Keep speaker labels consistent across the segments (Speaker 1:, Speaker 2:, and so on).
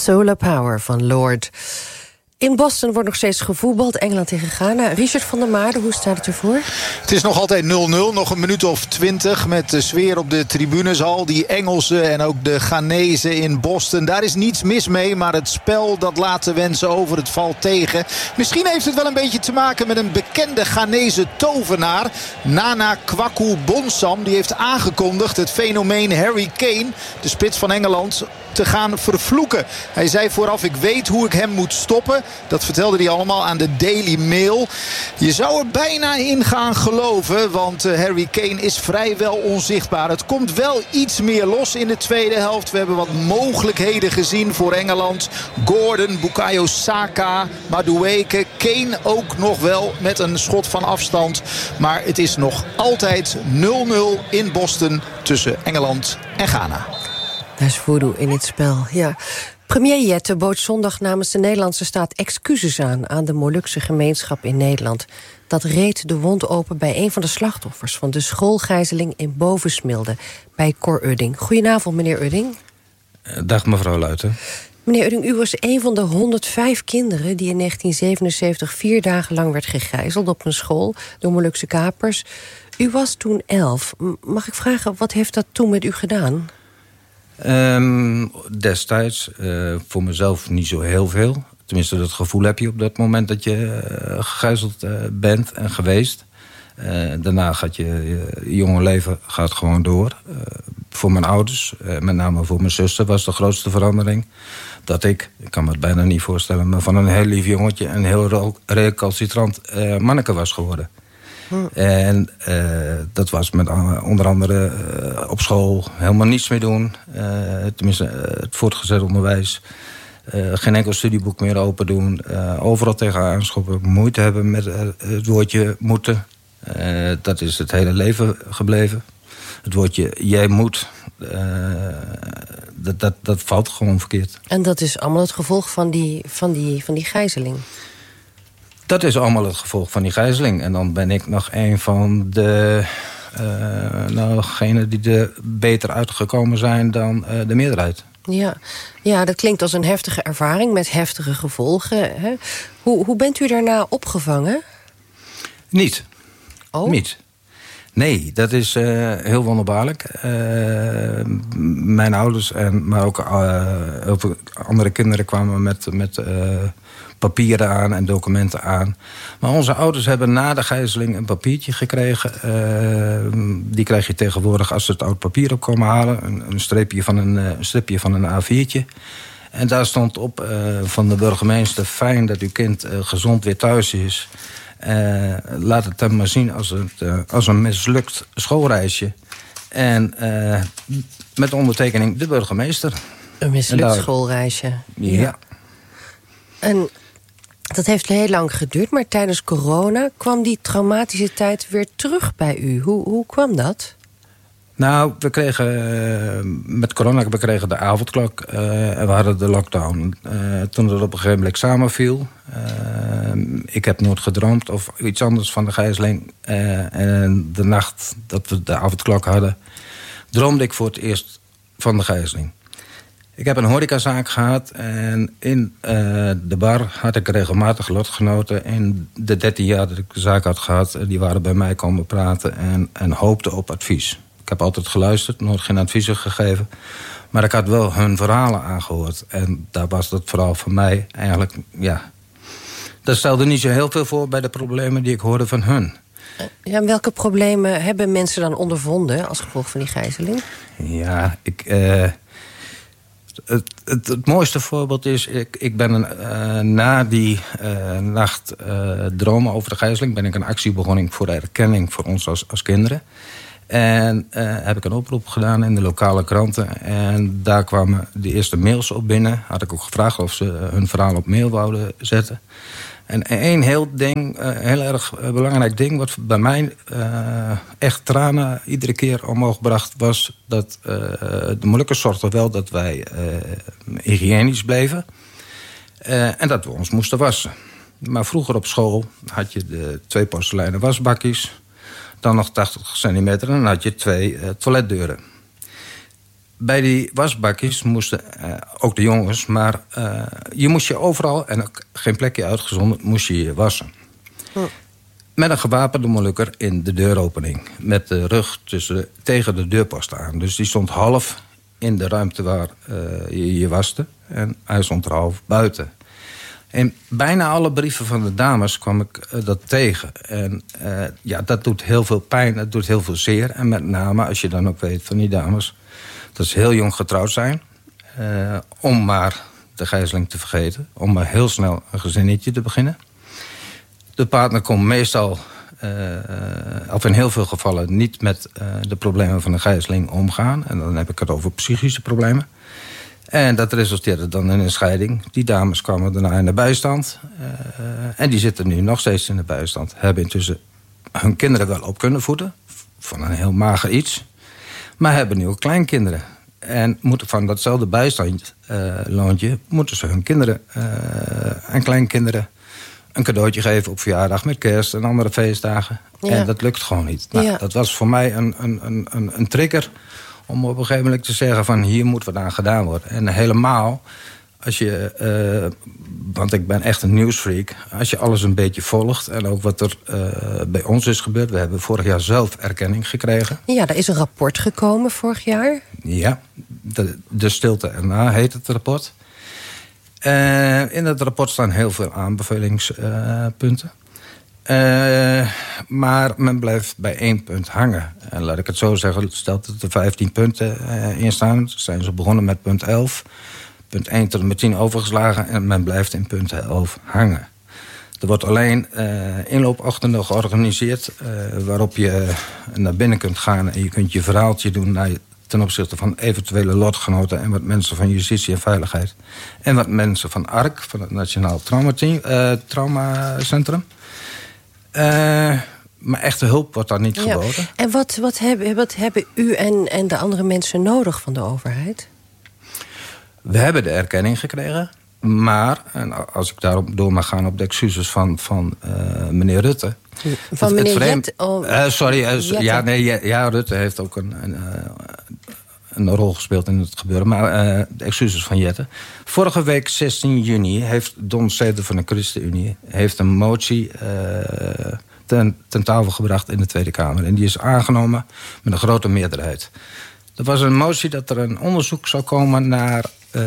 Speaker 1: Solar Power van Lord. In Boston wordt nog steeds gevoetbald. Engeland tegen Ghana. Richard van der Maarden, hoe staat het ervoor?
Speaker 2: Het is nog altijd 0-0. Nog een minuut of 20 met de sfeer op de tribunes. Al die Engelsen en ook de Ghanezen in Boston. Daar is niets mis mee. Maar het spel dat laat te wensen over. Het valt tegen. Misschien heeft het wel een beetje te maken met een bekende Ghanese tovenaar. Nana Kwaku Bonsam. Die heeft aangekondigd het fenomeen Harry Kane, de spits van Engeland, te gaan vervloeken. Hij zei vooraf: ik weet hoe ik hem moet stoppen. Dat vertelde hij allemaal aan de Daily Mail. Je zou er bijna in gaan geloven, want Harry Kane is vrijwel onzichtbaar. Het komt wel iets meer los in de tweede helft. We hebben wat mogelijkheden gezien voor Engeland. Gordon, Bukayo Saka, Madueke, Kane ook nog wel met een schot van afstand. Maar het is nog altijd 0-0 in Boston tussen Engeland en Ghana.
Speaker 1: Daar is voodoo in het spel, ja. Premier Jette bood zondag namens de Nederlandse staat excuses aan de Molukse gemeenschap in Nederland. Dat reed de wond open bij een van de slachtoffers van de schoolgijzeling in Bovensmilde bij Cor Udding. Goedenavond, meneer Udding.
Speaker 3: Dag, mevrouw Luiten.
Speaker 1: Meneer Udding, u was een van de 105 kinderen die in 1977 4 dagen lang werd gegijzeld op een school door Molukse kapers. U was toen 11. Mag ik vragen, wat heeft dat toen met u gedaan?
Speaker 3: Destijds voor mezelf niet zo heel veel. Tenminste, dat gevoel heb je op dat moment dat je gegijzeld bent en geweest. Daarna gaat je jonge leven gaat gewoon door. Voor mijn ouders, met name voor mijn zuster, was de grootste verandering dat ik kan me het bijna niet voorstellen, maar van een heel lief jongetje een heel recalcitrant manneke was geworden. En dat was met onder andere op school helemaal niets meer doen. Tenminste, het voortgezet onderwijs. Geen enkel studieboek meer open doen. Overal tegenaan schoppen. Moeite hebben met het woordje moeten. Dat is het hele leven gebleven. Het woordje jij moet. Dat valt gewoon verkeerd.
Speaker 1: En dat is allemaal het gevolg van die gijzeling?
Speaker 3: Dat is allemaal het gevolg van die gijzeling. En dan ben ik nog een van degenen die er beter uitgekomen zijn dan de meerderheid.
Speaker 1: Ja, dat klinkt als een heftige ervaring met heftige gevolgen. Hè? Hoe bent u daarna opgevangen?
Speaker 3: Niet.
Speaker 1: Oh? Niet?
Speaker 3: Nee, dat is heel wonderbaarlijk. Mijn ouders, maar ook andere kinderen kwamen met papieren aan en documenten aan. Maar onze ouders hebben na de gijzeling een papiertje gekregen. Die krijg je tegenwoordig als ze het oud papier op komen halen. Een stripje van een A4'tje. En daar stond op van de burgemeester: fijn dat uw kind gezond weer thuis is. Laat het hem maar zien als een mislukt schoolreisje. En met ondertekening de burgemeester.
Speaker 1: Een mislukt schoolreisje.
Speaker 3: Ja.
Speaker 1: En dat heeft heel lang geduurd, maar tijdens corona kwam die traumatische tijd weer terug bij u. Hoe kwam dat?
Speaker 3: Nou, met corona kregen de avondklok en we hadden de lockdown. Toen het op een gegeven moment samenviel. Ik heb nooit gedroomd of iets anders van de gijzeling. En de nacht dat we de avondklok hadden, droomde ik voor het eerst van de gijzeling. Ik heb een horecazaak gehad en in de bar had ik regelmatig lotgenoten. In de 13 jaar dat ik de zaak had gehad, die waren bij mij komen praten en hoopten op advies. Ik heb altijd geluisterd, nooit geen adviezen gegeven. Maar ik had wel hun verhalen aangehoord. En daar was het verhaal van mij eigenlijk, ja. Dat stelde niet zo heel veel voor bij de problemen die ik hoorde van hun.
Speaker 1: Ja, en welke problemen hebben mensen dan ondervonden als gevolg van die gijzeling?
Speaker 3: Ja, Het mooiste voorbeeld is, ik ben na die nacht dromen over de gijzeling, ben ik een actie begonnen voor de erkenning voor ons als kinderen. En heb ik een oproep gedaan in de lokale kranten. En daar kwamen de eerste mails op binnen. Had ik ook gevraagd of ze hun verhaal op mail wouden zetten. En één heel erg belangrijk ding, wat bij mij echt tranen iedere keer omhoog bracht, was dat de Molukkers zorgden wel dat wij hygiënisch bleven. En dat we ons moesten wassen. Maar vroeger op school had je de 2 porseleinen wasbakjes, dan nog 80 centimeter en dan had je 2 toiletdeuren. bij die wasbakjes moesten, ook de jongens... maar je moest je overal, en ook geen plekje uitgezonderd... moest je je wassen. Met een gewapende Molukker in de deuropening. Met de rug tegen de deurpost aan. Dus die stond half in de ruimte waar je waste. En hij stond er half buiten. In bijna alle brieven van de dames kwam ik dat tegen. En dat doet heel veel pijn, dat doet heel veel zeer. En met name, als je dan ook weet van die dames... dat ze heel jong getrouwd zijn... om maar de gijzeling te vergeten. Om maar heel snel een gezinnetje te beginnen. De partner kon meestal, of in heel veel gevallen... niet met de problemen van de gijzeling omgaan. En dan heb ik het over psychische problemen. En dat resulteerde dan in een scheiding. Die dames kwamen daarna in de bijstand. En die zitten nu nog steeds in de bijstand. Hebben intussen hun kinderen wel op kunnen voeden. Van een heel mager iets. Maar hebben nu ook kleinkinderen. En moeten van datzelfde bijstandloontje... moeten ze hun kinderen en kleinkinderen... een cadeautje geven op verjaardag met kerst en andere feestdagen. Ja. En dat lukt gewoon niet. Nou, dat was voor mij een trigger... om op een gegeven moment te zeggen van... hier moet wat aan gedaan worden. En helemaal als je... want ik ben echt een nieuwsfreak. Als je alles een beetje volgt... en ook wat er bij ons is gebeurd... we hebben vorig jaar zelf erkenning gekregen.
Speaker 1: Ja, er is een rapport gekomen vorig jaar.
Speaker 3: Ja, de stilte erna heet het rapport. In het rapport staan heel veel aanbevelingspunten. Maar men blijft bij 1 punt hangen. En laat ik het zo zeggen, stelt dat er 15 punten in staan. Zijn ze begonnen met punt 11. Punt 1 tot en met 10 overgeslagen. En men blijft in punt 11 hangen. Er wordt alleen inloopochtenden georganiseerd... waarop je naar binnen kunt gaan en je kunt je verhaaltje doen... ten opzichte van eventuele lotgenoten... en wat mensen van Justitie en Veiligheid. En wat mensen van ARC, van het Nationaal Traumacentrum. Maar echte hulp wordt daar niet geboden.
Speaker 1: En wat hebben u en de andere mensen nodig van de overheid?
Speaker 3: We hebben de erkenning gekregen. Maar, en als ik daarop door mag gaan op de excuses van meneer Rutte...
Speaker 1: Van meneer Jette?
Speaker 3: Rutte heeft ook een rol gespeeld in het gebeuren. Maar de excuses van Jette. Vorige week, 16 juni, heeft Don Ceder van de ChristenUnie... heeft een motie ten tafel gebracht in de Tweede Kamer. En die is aangenomen met een grote meerderheid. Er was een motie dat er een onderzoek zou komen naar...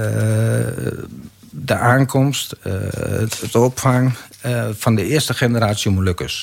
Speaker 3: de aankomst, het opvang van de eerste generatie Molukkers.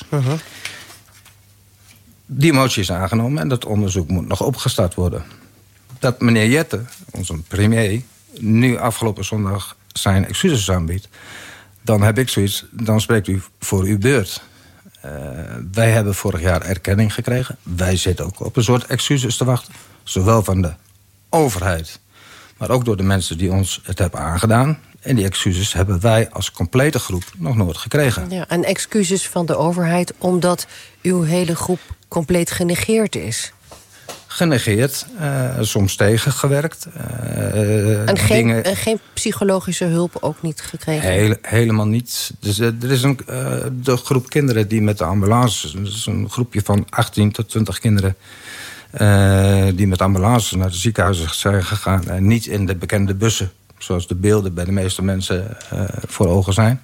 Speaker 3: Die motie is aangenomen en dat onderzoek moet nog opgestart worden. Dat meneer Jette, onze premier, nu afgelopen zondag zijn excuses aanbiedt... dan heb ik zoiets, dan spreekt u voor uw beurt. Wij hebben vorig jaar erkenning gekregen. Wij zitten ook op een soort excuses te wachten. Zowel van de overheid... maar ook door de mensen die ons het hebben aangedaan. En die excuses hebben wij als complete groep nog nooit gekregen.
Speaker 1: Ja, en excuses van de overheid omdat uw hele groep compleet genegeerd is.
Speaker 3: Genegeerd, soms tegengewerkt.
Speaker 1: En geen psychologische hulp ook niet gekregen?
Speaker 3: Helemaal niet. Dus, er is de groep kinderen die met de ambulances... dat is een groepje van 18 tot 20 kinderen... die met ambulances naar de ziekenhuizen zijn gegaan... en niet in de bekende bussen, zoals de beelden bij de meeste mensen voor ogen zijn.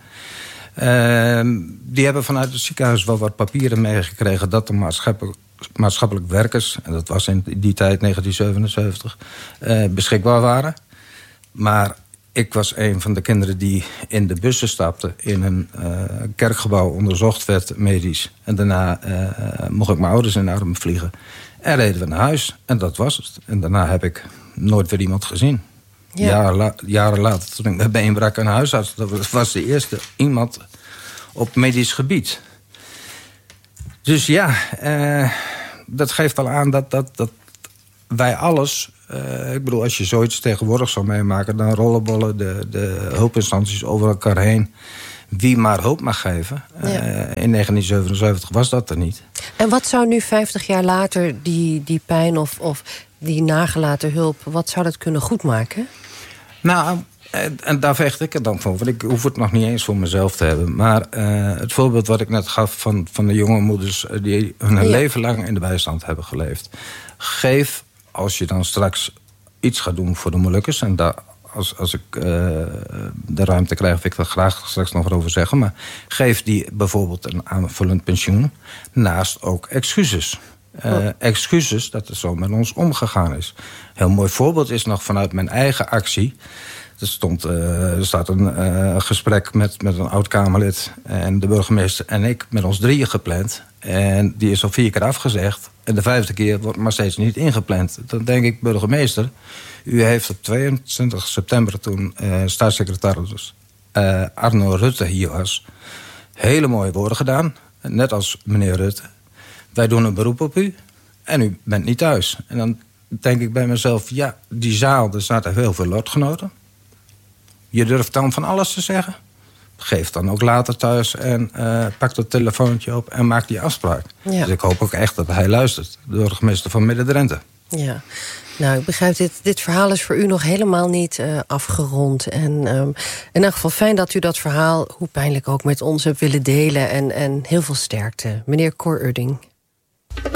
Speaker 3: Die hebben vanuit het ziekenhuis wel wat papieren meegekregen... dat de maatschappelijk werkers, en dat was in die tijd 1977... beschikbaar waren. Maar ik was een van de kinderen die in de bussen stapte... in een kerkgebouw onderzocht werd medisch. En daarna mocht ik mijn ouders in de armen vliegen... En reden we naar huis. En dat was het. En daarna heb ik nooit weer iemand gezien. Ja. Jaren later, toen ik met been brak aan huisarts... dat was de eerste iemand op medisch gebied. Dus ja, dat geeft al aan dat wij alles... ik bedoel, als je zoiets tegenwoordig zou meemaken... dan rollenbollen de hulpinstanties over elkaar heen... wie maar hulp mag geven. In 1977 was dat er niet. En
Speaker 1: wat zou nu 50 jaar later die pijn of die nagelaten hulp... wat zou dat kunnen goedmaken?
Speaker 3: Nou, en daar vecht ik er dan voor. Want ik hoef het nog niet eens voor mezelf te hebben. Maar het voorbeeld wat ik net gaf van de jonge moeders... die hun leven lang in de bijstand hebben geleefd. Geef, als je dan straks iets gaat doen voor de Molukkers. En daar, als ik de ruimte krijg, wil ik daar graag straks nog over zeggen. Maar geef die bijvoorbeeld een aanvullend pensioen. Naast ook excuses. Excuses dat er zo met ons omgegaan is. Een heel mooi voorbeeld is nog vanuit mijn eigen actie. Er staat een gesprek met een oud-Kamerlid en de burgemeester en ik met ons 3 gepland. En die is al 4 keer afgezegd. En de 5e keer wordt maar steeds niet ingepland. Dan denk ik, burgemeester, u heeft op 22 september... toen staatssecretaris Arno Rutte hier was... hele mooie woorden gedaan. Net als meneer Rutte. Wij doen een beroep op u en u bent niet thuis. En dan denk ik bij mezelf, ja, die zaal, er zaten heel veel lotgenoten. Je durft dan van alles te zeggen. Geef dan ook later thuis en pak dat telefoontje op en maak die afspraak. Ja. Dus ik hoop ook echt dat hij luistert. De burgemeester van Midden-Drenthe. Ja,
Speaker 1: nou, ik begrijp, dit verhaal is voor u nog helemaal niet afgerond. En in elk geval fijn dat u dat verhaal, hoe pijnlijk ook, met ons hebt willen delen. En heel veel sterkte. Meneer Cor Udding.